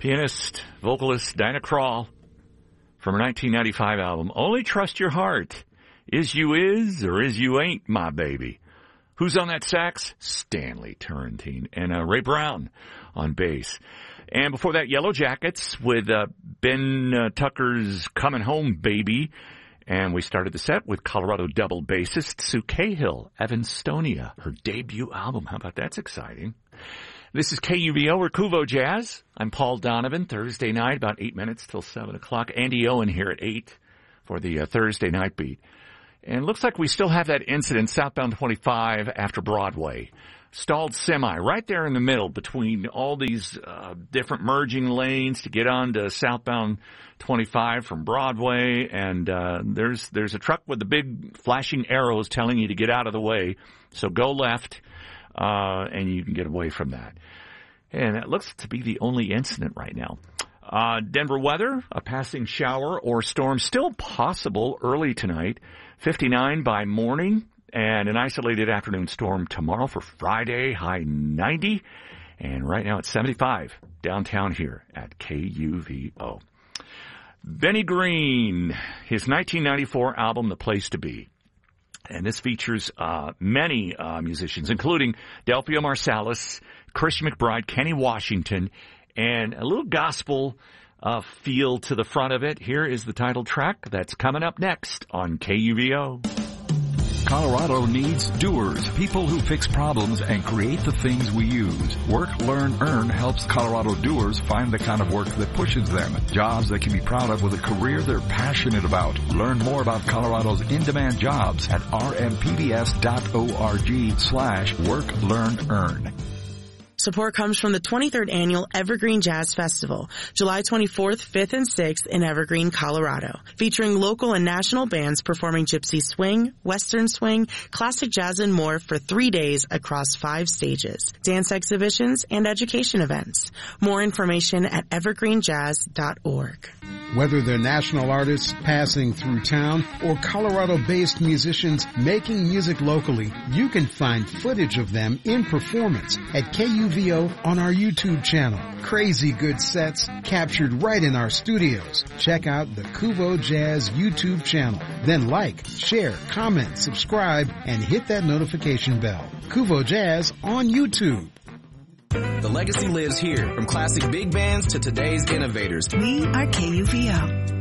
Pianist, vocalist Dinah Krall from her 1995 album, Only Trust Your Heart. Is you is or is you ain't my baby. Who's on that sax? Stanley Turrentine. And Ray Brown on bass. And before that, Yellow Jackets with Ben Tucker's Coming Home Baby. And we started the set with Colorado double bassist Sue Cahill, Evanstonia, her debut album. How about that's exciting? This is KUVO or Kuvo Jazz. I'm Paul Donovan. Thursday night, about 8 minutes till 7 o'clock. Andy Owen here at 8 for the Thursday night beat. And it looks like we still have that incident southbound 25 after Broadway. Stalled semi right there in the middle between all these different merging lanes to get on to southbound 25 from Broadway. And there's a truck with the big flashing arrows telling you to get out of the way. So go left, and you can get away from that. And that looks to be the only incident right now. Denver weather, a passing shower or storm still possible early tonight. 59 by morning. And an isolated afternoon storm tomorrow for Friday, high 90. And right now it's 75 downtown here at KUVO. Benny Green, his 1994 album, The Place to Be. And this features many musicians, including Delphia Marsalis, Christian McBride, Kenny Washington, and a little gospel feel to the front of it. Here is the title track that's coming up next on KUVO. Colorado needs doers, people who fix problems and create the things we use. Work, Learn, Earn helps Colorado doers find the kind of work that pushes them. Jobs they can be proud of with a career they're passionate about. Learn more about Colorado's in-demand jobs at rmpbs.org/Work, Learn, Earn. Support comes from the 23rd Annual Evergreen Jazz Festival, July 24th, 5th, and 6th in Evergreen, Colorado, featuring local and national bands performing gypsy swing, western swing, classic jazz, and more for 3 days across 5 stages, dance exhibitions, and education events. More information at evergreenjazz.org. Whether they're national artists passing through town or Colorado-based musicians making music locally, you can find footage of them in performance at KUVO on our YouTube channel. Crazy good sets captured right in our studios. Check out the Kuvo Jazz YouTube channel. Then like, share, comment, subscribe, and hit that notification bell. Kuvo Jazz on YouTube. The legacy lives here, from classic big bands to today's innovators. We are KUVO.